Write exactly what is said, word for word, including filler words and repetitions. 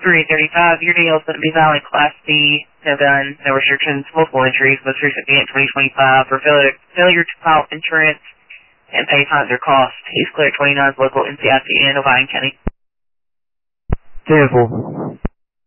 three thirty-five, your deal is going to be valid Class B, no gun, no restrictions, multiple entries, most recent being twenty twenty-five for failure, failure to file insurance and pay fines or costs. He's clear twenty-nine, local N C I C in Obion County. Ten four.